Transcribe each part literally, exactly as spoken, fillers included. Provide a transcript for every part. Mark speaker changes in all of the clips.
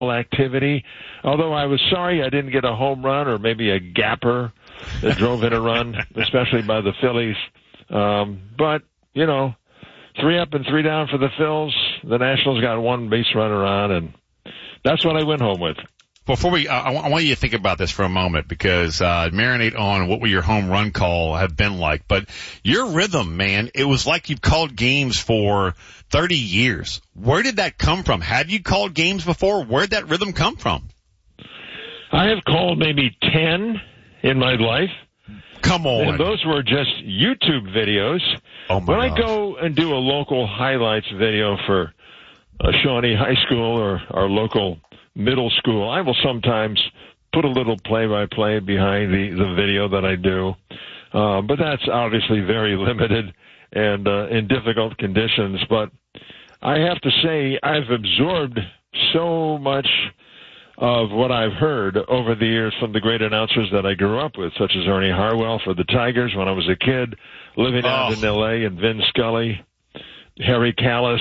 Speaker 1: activity. Although I was sorry I didn't get a home run or maybe a gapper that drove in a run, especially by the Phillies. Um, but, you know, three up and three down for the Phils. The Nationals got one base runner on, and that's what I went home with.
Speaker 2: Before we, uh, I, w- I want you to think about this for a moment because, uh, marinate on what will your home run call have been like. But your rhythm, man, it was like you've called games for thirty years. Where did that come from? Have you called games before? Where'd that rhythm come from?
Speaker 1: I have called maybe ten in my life.
Speaker 2: Come on.
Speaker 1: And those were just YouTube videos.
Speaker 2: Oh my
Speaker 1: when
Speaker 2: gosh.
Speaker 1: I go and do a local highlights video for a Shawnee High School or our local middle school, I will sometimes put a little play-by-play behind the, the video that I do. Uh, but that's obviously very limited and uh, in difficult conditions. But I have to say I've absorbed so much of what I've heard over the years from the great announcers that I grew up with, such as Ernie Harwell for the Tigers when I was a kid, living out
Speaker 2: oh.
Speaker 1: in L A, and Vin Scully, Harry Kalas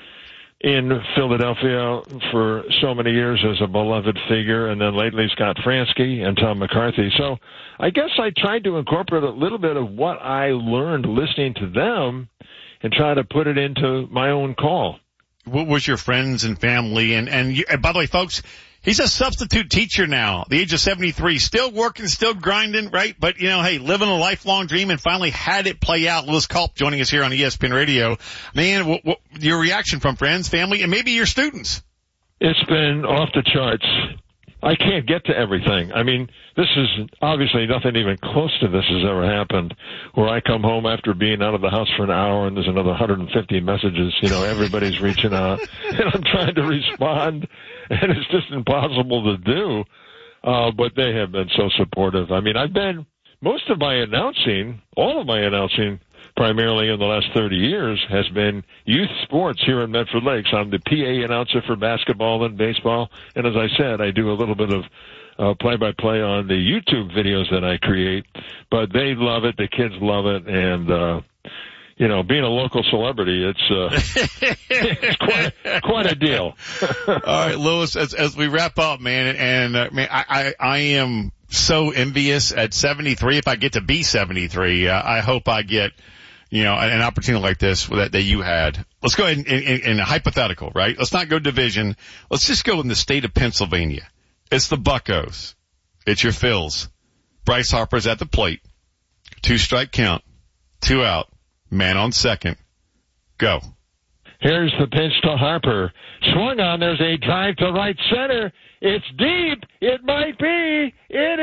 Speaker 1: in Philadelphia for so many years as a beloved figure, and then lately Scott Fransky and Tom McCarthy. So I guess I tried to incorporate a little bit of what I learned listening to them and try to put it into my own call.
Speaker 2: What was your friends and family? And, and, you, and by the way, folks, he's a substitute teacher now, the age of seventy-three, still working, still grinding, right? But, you know, hey, living a lifelong dream and finally had it play out. Lewis Culp joining us here on E S P N Radio. Man, what, what, your reaction from friends, family, and maybe your students?
Speaker 1: It's been off the charts. I can't get to everything. I mean, this is obviously nothing even close to this has ever happened, where I come home after being out of the house for an hour and there's another one hundred fifty messages. You know, everybody's reaching out, and I'm trying to respond, and it's just impossible to do. Uh, but they have been so supportive. I mean, I've been, most of my announcing, all of my announcing, primarily in the last thirty years, has been youth sports here in Medford Lakes. I'm the P A announcer for basketball and baseball, and as I said, I do a little bit of uh, play-by-play on the YouTube videos that I create. But they love it, the kids love it, and uh, you know, being a local celebrity, it's, uh, it's quite, quite a deal.
Speaker 2: All right, Lewis, as, as we wrap up, man, and uh, man, I, I, I am so envious at seventy-three. If I get to be seventy-three, uh, I hope I get, you know, an opportunity like this that, that you had. Let's go ahead and, in, in a hypothetical, right? Let's not go division. Let's just go in the state of Pennsylvania. It's the Buccos. It's your Phils. Bryce Harper's at the plate. Two strike count. Two out. Man on second. Go.
Speaker 1: Here's the pitch to Harper. Swung on. There's a drive to right center. It's deep. It might be.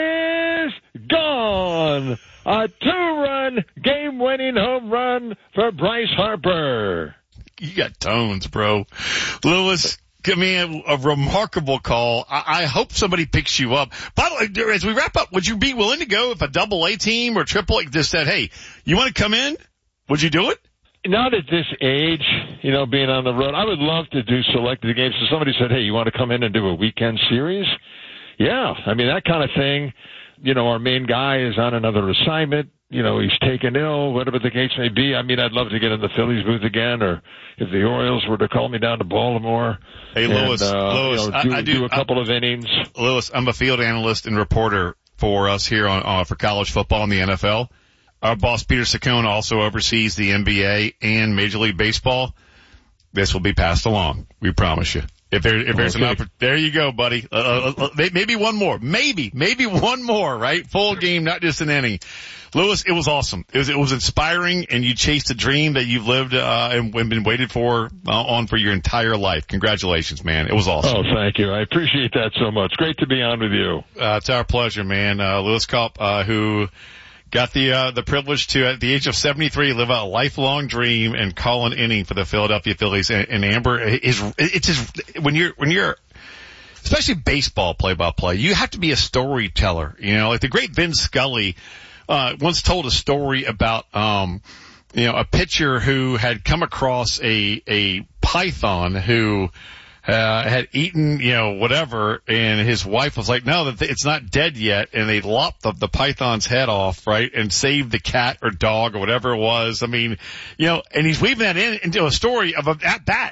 Speaker 1: It is gone. A two-run, game-winning home run for Bryce Harper.
Speaker 2: You got tones, bro. Lewis, give me a, a remarkable call. I, I hope somebody picks you up. By the way, as we wrap up, would you be willing to go if a double-A team or triple-A just said, hey, you want to come in? Would you do it?
Speaker 1: Not at this age, you know, being on the road. I would love to do selected games. So somebody said, hey, you want to come in and do a weekend series? Yeah, I mean, that kind of thing. You know, our main guy is on another assignment. You know, he's taken ill, whatever the case may be. I mean, I'd love to get in the Phillies booth again, or if the Orioles were to call me down to Baltimore.
Speaker 2: Hey,
Speaker 1: and,
Speaker 2: Lewis,
Speaker 1: uh,
Speaker 2: Lewis,
Speaker 1: you know, do,
Speaker 2: I, I do,
Speaker 1: do a couple
Speaker 2: I,
Speaker 1: of innings.
Speaker 2: Lewis, I'm a field analyst and reporter for us here on uh, for college football in the N F L. Our boss, Peter Saccone, also oversees the N B A and Major League Baseball. This will be passed along. We promise you. If there, if there's
Speaker 1: okay.
Speaker 2: an opportunity, there you go, buddy. Uh, uh, maybe one more, maybe, maybe one more, right? Full game, not just an inning. Lewis, it was awesome. It was, it was inspiring, and you chased a dream that you've lived uh, and, and been waited for uh, on for your entire life. Congratulations, man. It was awesome.
Speaker 1: Oh, thank you. I appreciate that so much. Great to be on with you.
Speaker 2: Uh, it's our pleasure, man. Uh, Lewis Culp, uh, who got the uh, the privilege to, at the age of seventy-three, live out a lifelong dream and call an inning for the Philadelphia Phillies. And, and Amber, is it's just when you're when you're especially baseball play-by-play, you have to be a storyteller. You know, like the great Vin Scully uh, once told a story about um, you know, a pitcher who had come across a a python who Uh, had eaten, you know, whatever, and his wife was like, no, that it's not dead yet, and they lopped the, the python's head off, right, and saved the cat or dog or whatever it was. I mean, you know, and he's weaving that in into a story of a at bat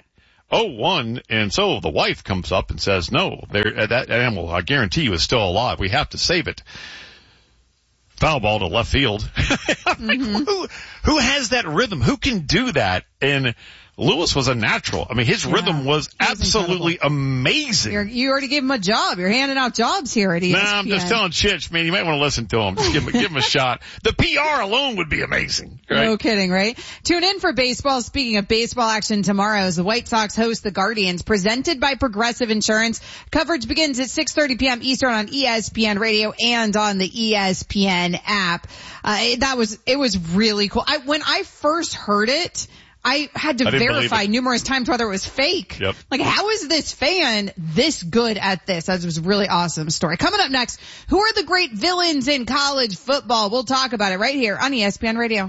Speaker 2: oh one, and so the wife comes up and says, no, there, that animal, I guarantee you, is still alive. We have to save it. Foul ball to left field.
Speaker 3: Mm-hmm.
Speaker 2: Like, who, who has that rhythm? Who can do that? And Lewis was a natural. I mean, his yeah, rhythm was absolutely amazing.
Speaker 3: You're, you already gave him a job. You're handing out jobs here at E S P N.
Speaker 2: Nah, I'm just telling Chich, man, you might want to listen to him. Just give him, give him a shot. The P R alone would be amazing. Right?
Speaker 3: No kidding, right? Tune in for baseball. Speaking of baseball action tomorrow, as the White Sox host the Guardians, presented by Progressive Insurance. Coverage begins at six thirty p.m. Eastern on E S P N Radio and on the E S P N app. Uh, that was, it was really cool. I, when I first heard it, I had to
Speaker 2: I
Speaker 3: verify numerous times whether it was fake.
Speaker 2: Yep.
Speaker 3: Like, how is this fan this good at this? That was a really awesome story. Coming up next, who are the great villains in college football? We'll talk about it right here on E S P N Radio.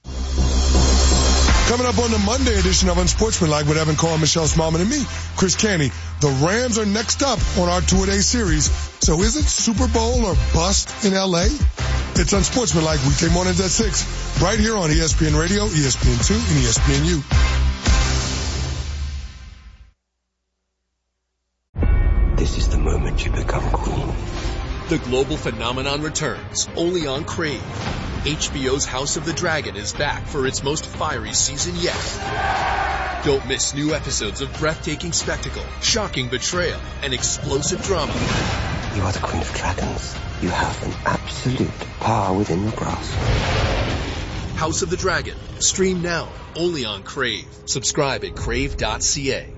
Speaker 4: Coming up on the Monday edition of Unsportsmanlike with Evan Cole, Michelle Smallman, and me, Chris Canty. The Rams are next up on our two-a-day series. So is it Super Bowl or bust in L A? It's Unsportsmanlike weekday mornings at six, right here on E S P N Radio, E S P N two, and E S P N U.
Speaker 5: This is the moment you become queen.
Speaker 6: The global phenomenon returns, only on Crave. H B O's House of the Dragon is back for its most fiery season yet. Don't miss new episodes of breathtaking spectacle, shocking betrayal, and explosive drama.
Speaker 5: You are the Queen of Dragons. You have an absolute power within your grasp.
Speaker 6: House of the Dragon. Stream now, only on Crave. Subscribe at crave dot c a.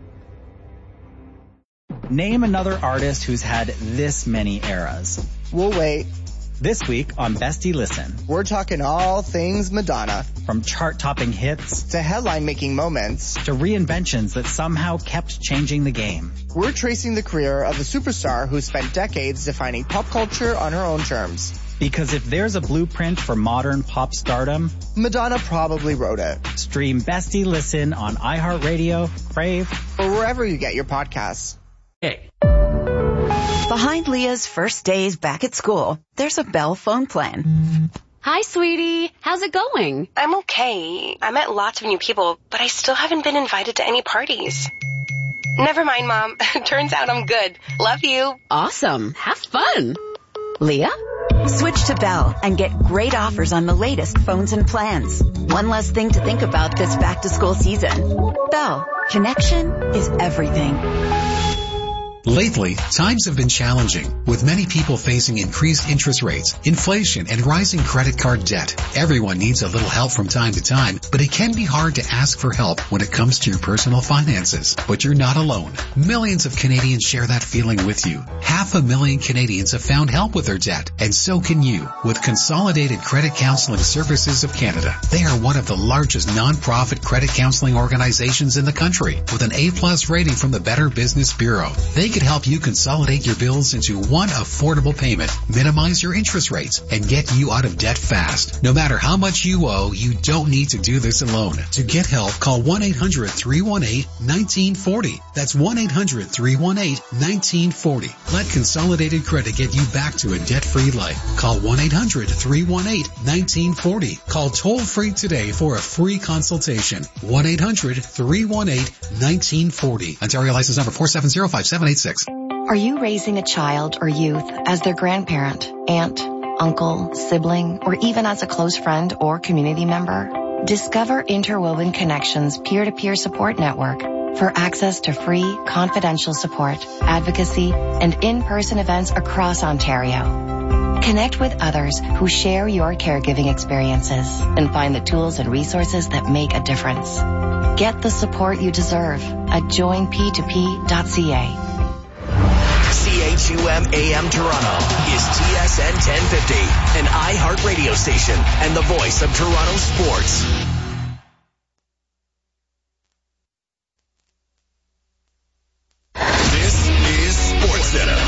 Speaker 7: Name another artist who's had this many eras.
Speaker 8: We'll wait.
Speaker 7: This week on Bestie Listen.
Speaker 8: We're talking all things Madonna.
Speaker 7: From chart-topping hits
Speaker 8: to headline-making moments
Speaker 7: to reinventions that somehow kept changing the game.
Speaker 8: We're tracing the career of a superstar who spent decades defining pop culture on her own terms.
Speaker 7: Because if there's a blueprint for modern pop stardom,
Speaker 8: Madonna probably wrote it.
Speaker 7: Stream Bestie Listen on iHeartRadio, Crave,
Speaker 8: or wherever you get your podcasts.
Speaker 7: Hey.
Speaker 9: Behind Leah's first days back at school, there's a Bell phone plan.
Speaker 10: Hi, sweetie. How's it going?
Speaker 11: I'm okay. I met lots of new people, but I still haven't been invited to any parties. Never mind, Mom. Turns out I'm good. Love you.
Speaker 10: Awesome. Have fun. Leah?
Speaker 9: Switch to Bell and get great offers on the latest phones and plans. One less thing to think about this back-to-school season. Bell. Connection is everything.
Speaker 12: Lately, times have been challenging, with many people facing increased interest rates, inflation, and rising credit card debt. Everyone needs a little help from time to time, but it can be hard to ask for help when it comes to your personal finances. But you're not alone. Millions of Canadians share that feeling with you. Half a million Canadians have found help with their debt, and so can you, with Consolidated Credit Counseling Services of Canada. They are one of the largest non-profit credit counseling organizations in the country, with an A-plus rating from the Better Business Bureau. They could help you consolidate your bills into one affordable payment, minimize your interest rates, and get you out of debt fast. No matter how much you owe, you don't need to do this alone. To get help, call one eight hundred three one eight one nine four zero. That's one eight hundred three one eight one nine four zero. Let Consolidated Credit get you back to a debt-free life. Call one eight hundred three one eight one nine four zero. Call toll-free today for a free consultation. one eight hundred three one eight one nine four zero. Ontario license number four seven zero five seven eight six.
Speaker 9: Are you raising a child or youth as their grandparent, aunt, uncle, sibling, or even as a close friend or community member? Discover Interwoven Connections peer-to-peer support network for access to free, confidential support, advocacy, and in-person events across Ontario. Connect with others who share your caregiving experiences and find the tools and resources that make a difference. Get the support you deserve at join p two p dot c a.
Speaker 13: C H U M A M Toronto is T S N ten fifty, an iHeart radio station and the voice of Toronto sports. This is SportsCenter.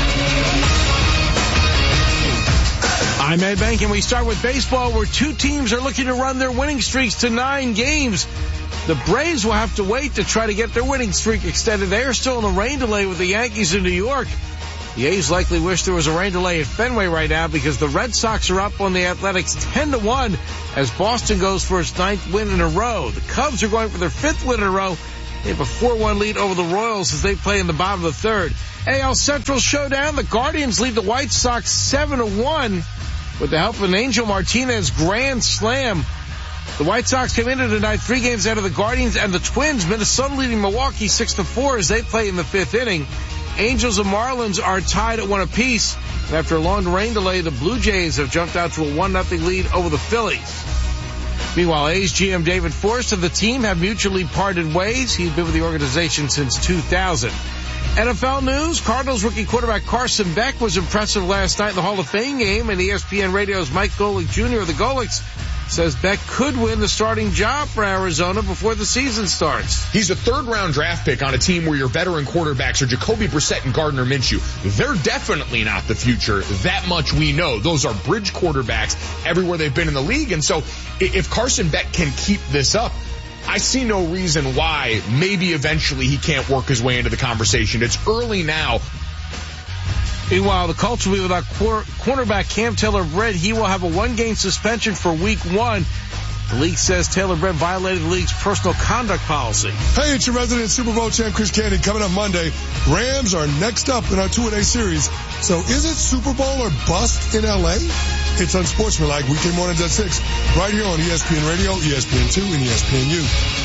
Speaker 14: I'm Ed Bank, and we start with baseball, where two teams are looking to run their winning streaks to nine games. The Braves will have to wait to try to get their winning streak extended. They are still in a rain delay with the Yankees in New York. The A's likely wish there was a rain delay at Fenway right now, because the Red Sox are up on the Athletics ten to one as Boston goes for its ninth win in a row. The Cubs are going for their fifth win in a row They have a four one lead over the Royals as they play in the bottom of the third. A L Central showdown. The Guardians lead the White Sox seven to one with the help of an Angel Martinez grand slam. The White Sox came into tonight three games out of the Guardians and the Twins. Minnesota leading Milwaukee six to four as they play in the fifth inning. Angels and Marlins are tied at one apiece. And after a long rain delay, the Blue Jays have jumped out to a one nothing lead over the Phillies. Meanwhile, A's G M David Forst and the team have mutually parted ways. He's been with the organization since two thousand. N F L news, Cardinals rookie quarterback Carson Beck was impressive last night in the Hall of Fame game, and E S P N Radio's Mike Golick Junior of the Golicks says Beck could win the starting job for Arizona before the season starts.
Speaker 15: He's a third-round draft pick on a team where your veteran quarterbacks are Jacoby Brissett and Gardner Minshew. They're definitely not the future. That much we know. Those are bridge quarterbacks everywhere they've been in the league. And so if Carson Beck can keep this up, I see no reason why maybe eventually he can't work his way into the conversation. It's early now.
Speaker 14: Meanwhile, the Colts will be without cornerback Cam Taylor-Britt. He will have a one-game suspension for week one. The league says Taylor-Britt violated the league's personal conduct policy.
Speaker 4: Hey, it's your resident Super Bowl champ, Chris Candy. Coming up Monday, Rams are next up in our two-a-day series. So is it Super Bowl or bust in L A? It's Unsportsmanlike, weekday mornings at six, right here on E S P N Radio, E S P N two, and E S P N U.